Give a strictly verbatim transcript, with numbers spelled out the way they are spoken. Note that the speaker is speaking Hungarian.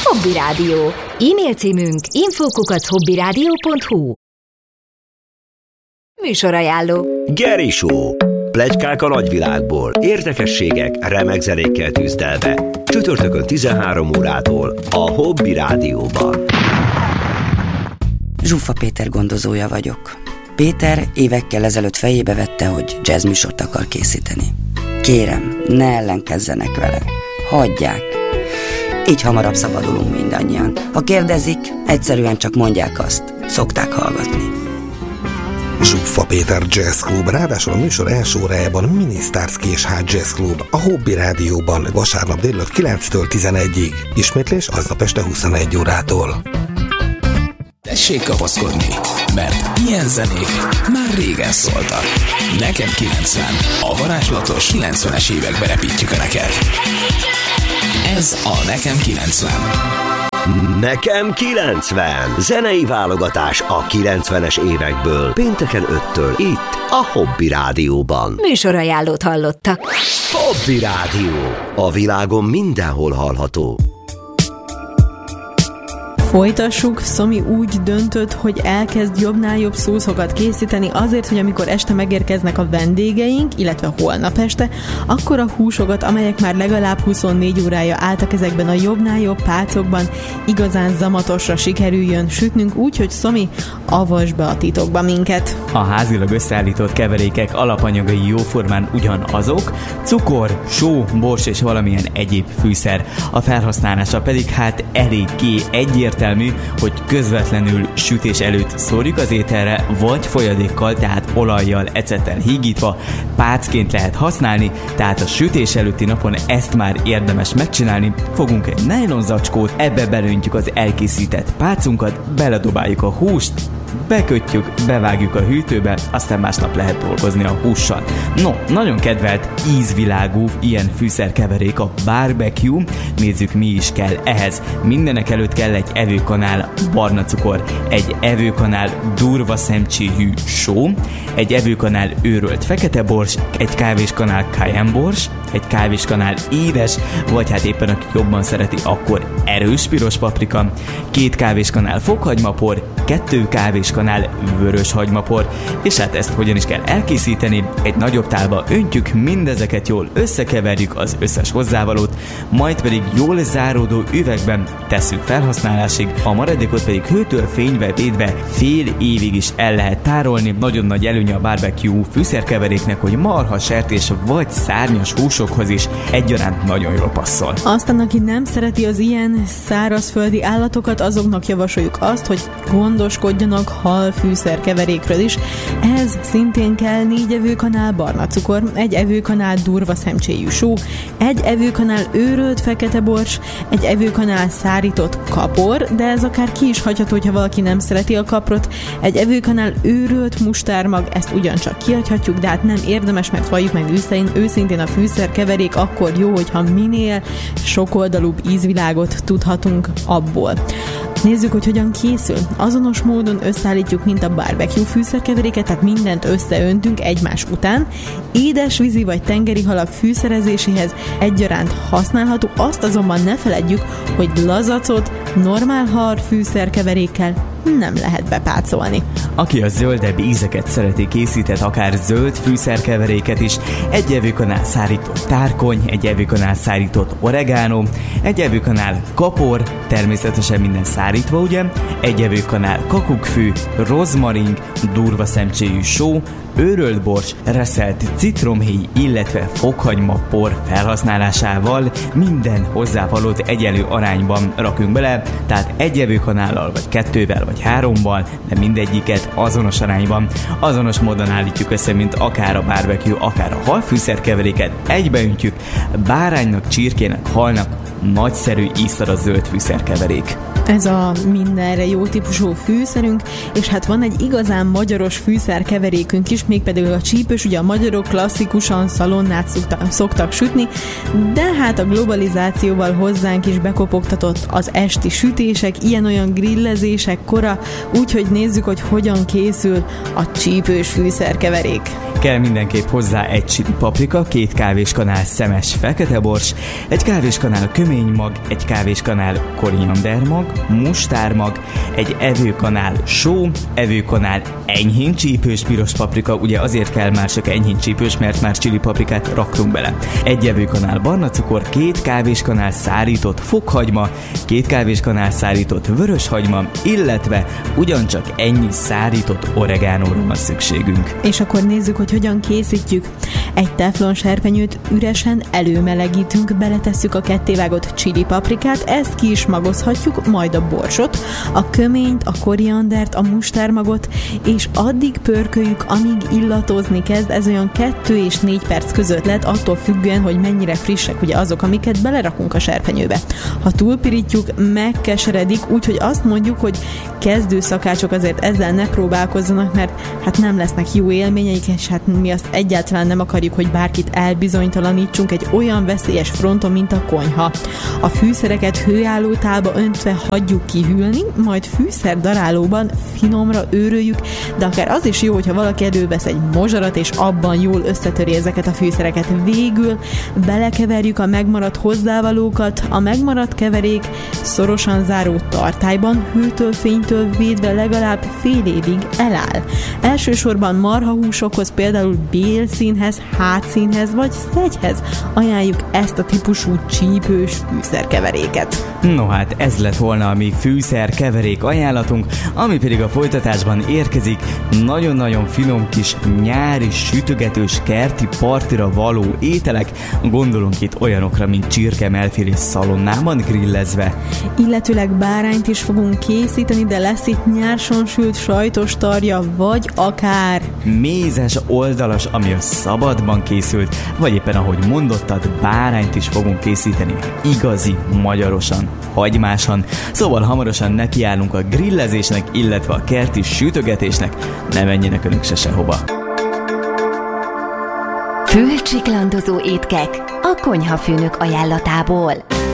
Hobby Rádió. E-mail címünk info kukac hobbyradio pont hu. Műsorajánló. Geri Show. Pletykák a nagyvilágból, érdekességek, remek zenékkel tűzdelve. Csütörtökön tizenhárom órától a Hobby Rádióban. Zsuffa Péter gondozója vagyok. Péter évekkel ezelőtt fejébe vette, hogy jazzműsort akar készíteni. Kérem, ne ellenkezzenek vele. Hagyják. Így hamarabb szabadulunk mindannyian. Ha kérdezik, egyszerűen csak mondják azt. Szokták hallgatni. Zsuffa Péter Jazz Club, ráadásul a műsor első órájában Mini Starsky és Hart Jazz Club a Hobby Rádióban vasárnap délelőtt kilenctől tizenegyig. Ismétlés aznap este huszonegy órától. Tessék kapaszkodni, mert ilyen zenék már régen szóltak. Nekem kilencven, a varázslatos kilencvenes évekbe repítjük a neked. Ez a Nekem kilencven. Nekem kilencven. Zenei válogatás a kilencvenes évekből. Pénteken öttől itt a Hobby Rádióban. Műsorajánlót hallottak. Hobby Rádió. A világon mindenhol hallható. Folytassuk, Szomi úgy döntött, hogy elkezd jobbnál jobb szószokat készíteni azért, hogy amikor este megérkeznek a vendégeink, illetve holnap este, akkor a húsokat, amelyek már legalább huszonnégy órája álltak ezekben a jobbnál jobb pálcokban, igazán zamatosra sikerüljön sütnünk úgy, hogy Szomi, avasd be a titokba minket. A házilag összeállított keverékek alapanyagai jóformán ugyanazok, cukor, só, bors és valamilyen egyéb fűszer. A felhasználása pedig hát eléggé egyértelmű, hogy közvetlenül sütés előtt szórjuk az ételre, vagy folyadékkal, tehát olajjal, ecettel hígítva, pácként lehet használni, tehát a sütés előtti napon ezt már érdemes megcsinálni. Fogunk egy nylon zacskót, ebbe belöntjük az elkészített pácunkat, beledobáljuk a húst, bekötjük, bevágjuk a hűtőbe, aztán másnap lehet dolgozni a hússal. No, nagyon kedvelt ízvilágú ilyen fűszerkeverék a barbecue. Nézzük, mi is kell ehhez. Mindenek előtt kell egy evőkanál barna cukor, egy evőkanál durva szemcséhű só, egy evőkanál őrölt fekete bors, egy kávéskanál cayenne bors, egy kávéskanál édes, vagy hát éppen aki jobban szereti, akkor erős piros paprika, két kávéskanál fokhagymapor, kettő kávéskanál vörös hagymapor, és hát ezt hogyan is kell elkészíteni? Egy nagyobb tálba öntjük, mindezeket jól összekeverjük az összes hozzávalót, majd pedig jól záródó üvegben tesszük felhasználásig, a maradékot pedig hőtől fénybe védve fél évig is el lehet tárolni. Nagyon nagy előnye a barbecue fűszerkeveréknek, hogy marha, sertés vagy szárnyas húsokhoz is egyaránt nagyon jól passzol. Aztán, aki nem szereti az ilyen szárazföldi állatokat, azoknak javasoljuk azt, hogy gondoskodjanak hal fűszerkeverékről is. Ez szintén kell négy evőkanál barna cukor, egy evőkanál durva szemcséjű só, egy evőkanál őrölt fekete bors, egy evőkanál szárított kapor, de ez akár ki is hagyható, hogyha valaki nem szereti a kaprot, egy evőkanál őrölt mustármag, ezt ugyancsak kihagyhatjuk, de hát nem érdemes, mert valljuk meg őszintén, őszintén a fűszerkeverék akkor jó, hogyha minél sokoldalúbb ízvilágot tudhatunk abból. Nézzük, hogy hogyan készül. Azonos módon összeállítjuk, mint a barbecue fűszerkeveréket, tehát mindent összeöntünk egymás után. Édes vízi vagy tengeri halak fűszerezéséhez egyaránt használható, azt azonban ne feledjük, hogy lazacot normál hal fűszerkeverékkel nem lehet bepácolni. Aki a zöldebb ízeket szereti, készített akár zöld fűszerkeveréket is, egy evőkanál szárított tárkony, egy evőkanál szárított oregano, egy evőkanál kapor, természetesen minden szárítva, ugye, egy evőkanál kakukkfű, rozmaring, durva szemcséjű só, őrölt bors, reszelt citromhéj, illetve fokhagymapor felhasználásával minden hozzávalót egyenlő arányban rakunk bele, tehát egy evőkanállal, vagy kettővel, vagy hárommal, de mindegyiket azonos arányban, azonos módon állítjuk össze, mint akár a barbecue, akár a halfűszerkeveréket, egybeöntjük, báránynak, csirkének, halnak nagyszerű ízszar a zöld fűszerkeverék. Ez a mindenre jó típusú fűszerünk, és hát van egy igazán magyaros fűszerkeverékünk is, mégpedig a csípős, ugye a magyarok klasszikusan szalonnát szoktak, szoktak sütni, de hát a globalizációval hozzánk is bekopogtatott az esti sütések, ilyen-olyan grillezések kora, úgyhogy nézzük, hogy hogyan készül a csípős fűszerkeverék. Kell mindenképp hozzá egy csili paprika, két kávéskanál szemes fekete bors, egy kávéskanál kövi köménymag, egy kávéskanál koriandermag, mustármag, egy evőkanál só, evőkanál enyhén csípős piros paprika, ugye azért kell már csak enyhén csípős, mert már chili paprikát raktunk bele. Egy evőkanál barna cukor, két kávéskanál szárított fokhagyma, két kávéskanál szárított vöröshagyma, illetve ugyancsak ennyi szárított oregánóra van szükségünk. És akkor nézzük, hogy hogyan készítjük. Egy teflon serpenyőt üresen előmelegítünk, beletesszük a kettévágott chili paprikát, ezt ki is magozhatjuk, majd a borsot, a köményt, a koriandert, a mustármagot, és addig pörköljük, amíg illatozni kezd, ez olyan kettő és négy perc között lehet, attól függően, hogy mennyire frissek ugye azok, amiket belerakunk a serpenyőbe. Ha túlpirítjuk, megkeseredik, úgyhogy azt mondjuk, hogy kezdő szakácsok azért ezzel ne próbálkozzanak, mert hát nem lesznek jó élményeik, és hát mi azt egyáltalán nem akarjuk, hogy bárkit elbizonytalanítsunk egy olyan veszélyes fronton, mint a konyha. A fűszereket hőálló tálba öntve hagyjuk kihűlni, majd fűszerdarálóban finomra őröljük, de akár az is jó, hogyha valaki elővesz egy mozsarat, és abban jól összetöri ezeket a fűszereket. Végül belekeverjük a megmaradt hozzávalókat, a megmaradt keverék szorosan záró tartályban, hőtől, fénytől védve legalább fél évig eláll. Elsősorban marhahúsokhoz, például bélszínhez, hátszínhez vagy szegyhez ajánljuk ezt a típusú csípős fűszerkeveréket. No hát ez lett volna a mi fűszerkeverék ajánlatunk, ami pedig a folytatásban érkezik. Nagyon-nagyon finom kis nyári sütögetős kerti partira való ételek, gondolunk itt olyanokra, mint csirkemelfél és szalonnában grillezve. Illetőleg bárányt is fogunk készíteni, de lesz itt nyárson sült sajtos tarja, vagy akár mézes oldalas, ami a szabadban készült, vagy éppen ahogy mondottad, bárányt is fogunk készíteni igazi magyarosan, hagymásan. Szóval hamarosan nekiállunk a grillezésnek, illetve a kerti sütögetésnek. Ne menjenek önök se sehova. Fülcsiklandozó étkek a konyhafőnök ajánlatából.